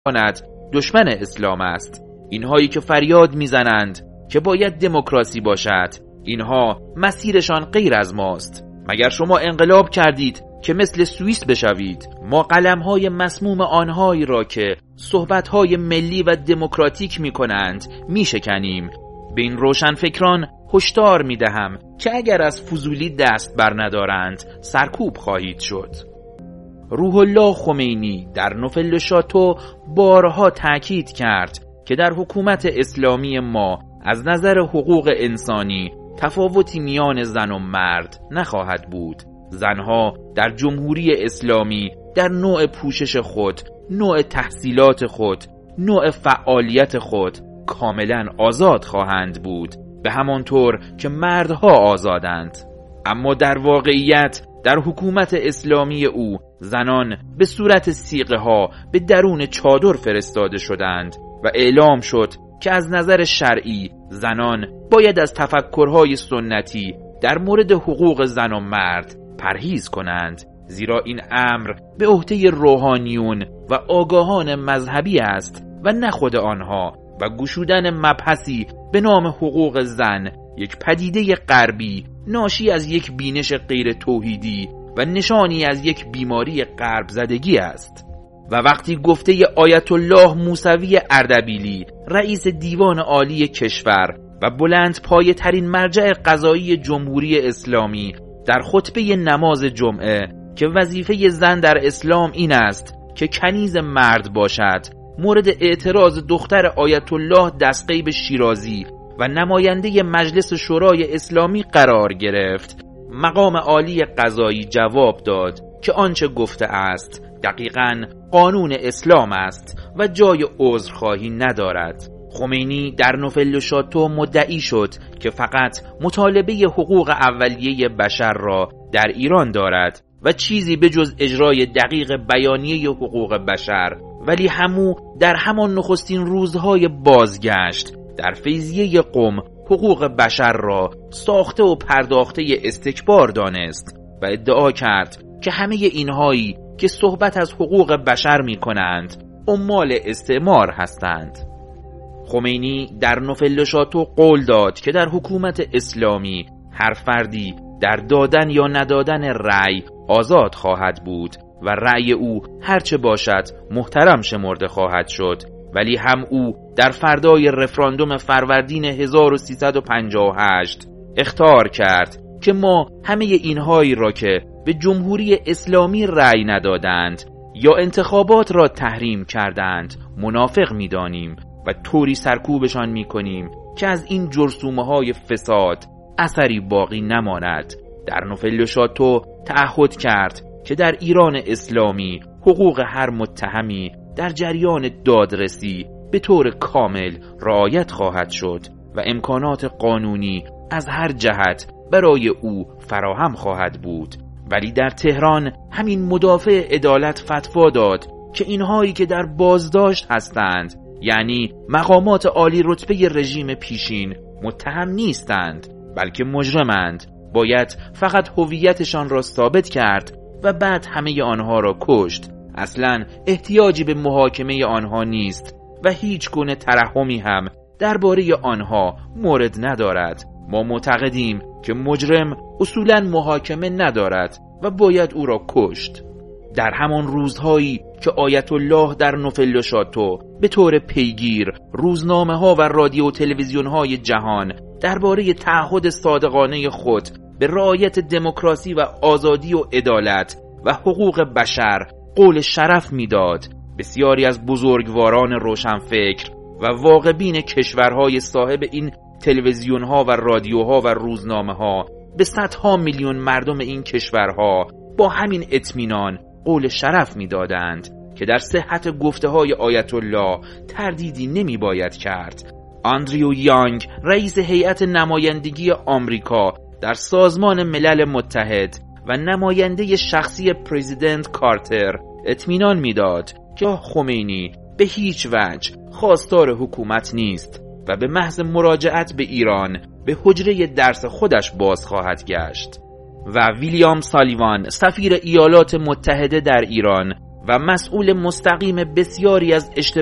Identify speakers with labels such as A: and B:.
A: کند دشمن اسلام است. اینهایی که فریاد میزنند که باید دموکراسی باشد، اینها مسیرشان غیر از ماست. مگر شما انقلاب کردید که مثل سوئیس بشوید؟ ما قلم‌های مسموم آنهایی را که صحبت‌های ملی و دموکراتیک می‌کنند می‌شکنیم. به این روشنفکران هشدار می‌دهم که اگر از فضولی دست بر ندارند سرکوب خواهید شد. روح الله خمینی در نوفل شاتو بارها تأکید کرد که در حکومت اسلامی ما از نظر حقوق انسانی تفاوتی میان زن و مرد نخواهد بود. زنها در جمهوری اسلامی در نوع پوشش خود، نوع تحصیلات خود، نوع فعالیت خود کاملا آزاد خواهند بود، به همان طور که مردها آزادند. اما در واقعیت در حکومت اسلامی او زنان به صورت صیغه ها به درون چادر فرستاده شدند و اعلام شد که از نظر شرعی زنان باید از تفکرهای سنتی در مورد حقوق زن و مرد پرهیز کنند، زیرا این امر به عهده روحانیون و آگاهان مذهبی است و نه خود آنها، و گشودن مبحثی به نام حقوق زن یک پدیده غربی ناشی از یک بینش غیر توحیدی و نشانی از یک بیماری غرب زدگی است. و وقتی گفته آیت الله موسوی اردبیلی رئیس دیوان عالی کشور و بلند پایه ترین مرجع قضایی جمهوری اسلامی در خطبه نماز جمعه که وظیفه زن در اسلام این است که کنیز مرد باشد، مورد اعتراض دختر آیت الله دستغیب شیرازی و نماینده مجلس شورای اسلامی قرار گرفت، مقام عالی قضایی جواب داد که آنچه گفته است دقیقاً قانون اسلام است و جای عذرخواهی ندارد. خمینی در نوفل شاتو مدعی شد که فقط مطالبه حقوق اولیه بشر را در ایران دارد و چیزی به جز اجرای دقیق بیانیه حقوق بشر، ولی همو در همان نخستین روزهای بازگشت در فیضیه قم حقوق بشر را ساخته و پرداخته استکبار دانست و ادعا کرد که همه اینهایی که صحبت از حقوق بشر می کنند عمال استعمار هستند. خمینی در نوفل شاتو قول داد که در حکومت اسلامی هر فردی در دادن یا ندادن رأی آزاد خواهد بود و رأی او هرچه باشد محترم شمرده خواهد شد، ولی هم او در فردای رفراندوم فروردین 1358 اخطار کرد که ما همه اینهایی را که به جمهوری اسلامی رأی ندادند یا انتخابات را تحریم کردند منافق می‌دانیم و طوری سرکوبشان می‌کنیم که از این جرثومه‌های فساد اثری باقی نماند. در نوفل شاتو تعهد کرد که در ایران اسلامی حقوق هر متهمی در جریان دادرسی به طور کامل رعایت خواهد شد و امکانات قانونی از هر جهت برای او فراهم خواهد بود. ولی در تهران همین مدافع عدالت فتوا داد که اینهایی که در بازداشت هستند، یعنی مقامات عالی رتبه رژیم پیشین، متهم نیستند بلکه مجرمند. باید فقط هویتشان را ثابت کرد و بعد همه آنها را کشت. اصلاً احتیاجی به محاکمه آنها نیست و هیچ گونه ترحمی هم درباره آنها مورد ندارد. ما معتقدیم که مجرم اصولاً محاکمه ندارد و باید او را کشت. در همان روزهایی که آیت الله در نوفل شاتو به طور پیگیر روزنامه ها و رادیو و تلویزیون های جهان درباره تعهد صادقانه خود به رعایت دموکراسی و آزادی و عدالت و حقوق بشر قول شرف میداد، بسیاری از بزرگواران روشنفکر و واقعبین کشورهای صاحب این تلویزیون ها و رادیوها و روزنامه ها به صدها میلیون مردم این کشورها با همین اطمینان قول شرف میدادند که در صحت گفته های آیت الله تردیدی نمی باید کرد. آندریو یانگ رئیس هیئت نمایندگی آمریکا در سازمان ملل متحد و نماینده شخصی پرزیدنت کارتر اطمینان میداد که خمینی به هیچ وجه خواستار حکومت نیست و به محض مراجعت به ایران به حجره درس خودش باز خواهد گشت. و ویلیام سالیوان سفیر ایالات متحده در ایران و مسئول مستقیم بسیاری از